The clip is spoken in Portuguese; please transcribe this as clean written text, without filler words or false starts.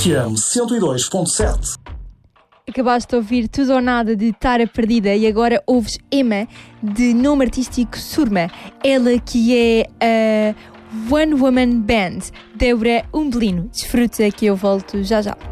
FM 102.7. Acabaste de ouvir Tudo ou Nada de Tara Perdida e agora ouves Emma de nome artístico Surma. Ela que é a One Woman Band. Débora Umbelino. Desfruta que eu volto já já.